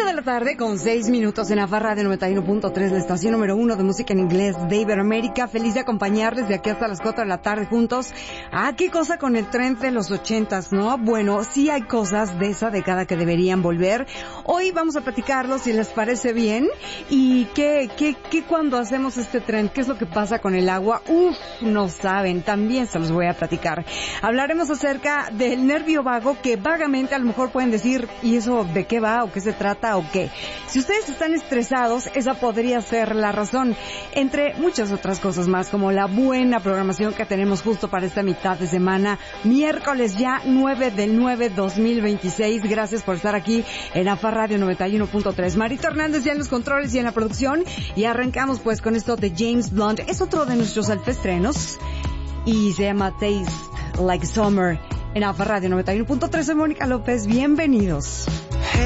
1:06 p.m. en AFA Radio 91.3, la estación número 1 de música en inglés de Iberoamérica. Feliz de acompañarles de aquí hasta las 4 de la tarde juntos. ¿Qué cosa con el tren de los 80s, no? Bueno, sí hay cosas de esa década que deberían volver. Hoy vamos a platicarlo, si les parece bien. ¿Y qué cuando hacemos este tren? ¿Qué es lo que pasa con el agua? No saben, también se los voy a platicar. Hablaremos acerca del nervio vago, que vagamente a lo mejor pueden decir, ¿y eso de qué va o qué se trata o qué? Si ustedes están estresados, esa podría ser la razón, entre muchas otras cosas más, como la buena programación que tenemos justo para esta mitad de semana, miércoles ya 9/9/2026. Gracias por estar aquí en AFA Radio 91.3. Marito Hernández ya en los controles y en la producción, y arrancamos pues con esto de James Blunt. Es otro de nuestros alfestrenos y se llama Taste Like Summer en AFA Radio 91.3. Soy Mónica López, bienvenidos.